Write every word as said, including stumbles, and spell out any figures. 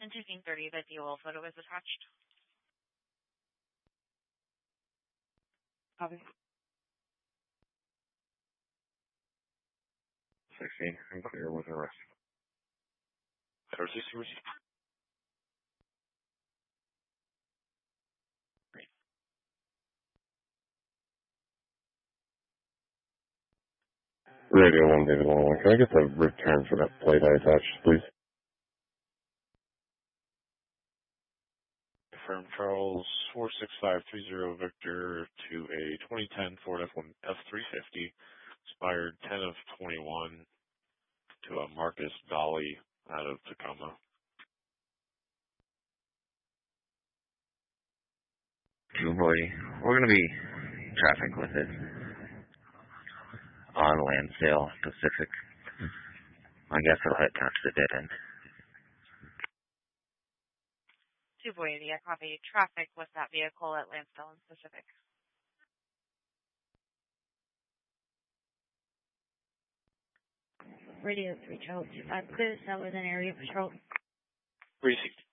And taking thirty, the D O L photo is attached. Copy. sixteen, I'm clear with the rest. Tower sixty received. Radio one, David one one. Can I get the return for that plate I attached, please? Confirm Charles four six five three zero Victor to a twenty ten Ford F one F three fifty, expired ten of twenty-one to a Marcus Dolly out of Tacoma. Two boy, we're gonna be traffic with it on Lansdale Pacific. I guess I'll head down to the dead end. Two boy, yeah, copy. Traffic with that vehicle at Lansdale and Pacific. Radio three Charles, I'm clear south within area patrol. Received.